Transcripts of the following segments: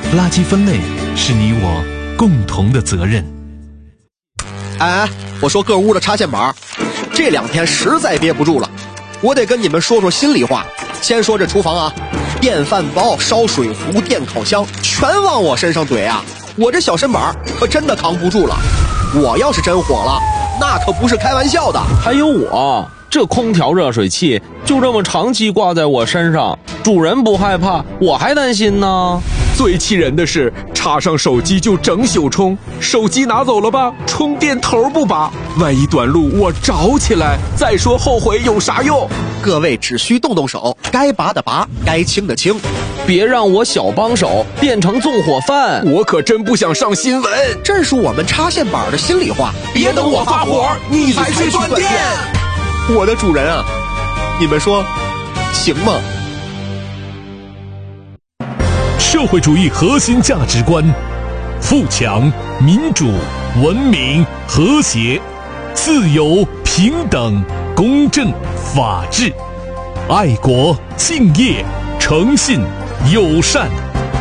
垃圾分类是你我共同的责任。 哎，我说各屋的插线板，这2天实在憋不住了，我得跟你们说说心里话。先说这厨房啊，电饭煲、烧水壶、电烤箱全往我身上怼啊，我这小身板可真的扛不住了。我要是真火了，那可不是开玩笑的。 还有我这空调热水器就这么长期挂在我身上，主人不害怕，我还担心呢。 最气人的是，插上手机就整宿充，手机拿走了吧，充电头不拔，万一短路我着起来，再说后悔有啥用？ 各位只需动动手，该拔的拔，该清的清， 别让我小帮手变成纵火犯， 我可真不想上新闻。 这是我们插线板的心里话， 别等我发火，你才去断电。 我的主人啊，你们说行吗？ 社会主义核心价值观：富强、民主、文明、和谐、自由、平等、公正、法治、爱国、敬业、诚信、友善。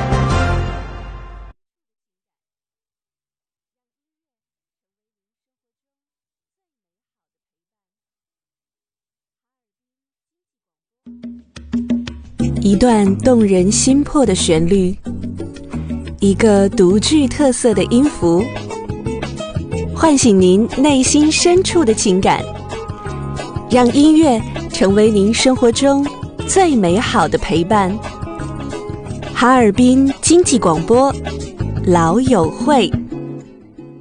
一段动人心魄的旋律，一个独具特色的音符，唤醒您内心深处的情感，让音乐成为您生活中最美好的陪伴。哈尔滨经济广播，老友会。